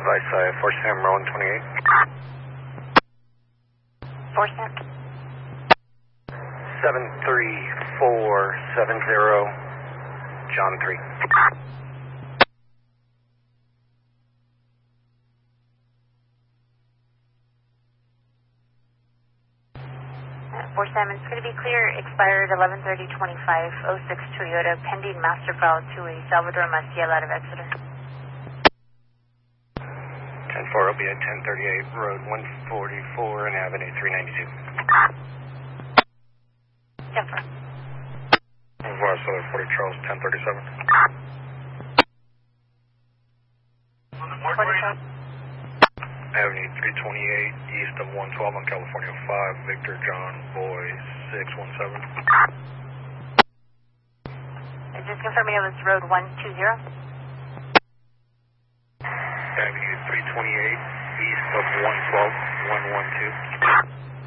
Vice 4 Rowan 28. 4 73470, John 3. It's going to be clear, expired 11/30/25, 06 Toyota, pending master file to a Salvador Maciel out of Exeter. 10-4 will be at 1038 Road 144 and Avenue 392. 10-4. West 40 Charles 1037. 40 Charles. Avenue 328 east of 112 on California 5, Victor John Boy 617. And just confirming it was road 120. Avenue 328 east of 112 112.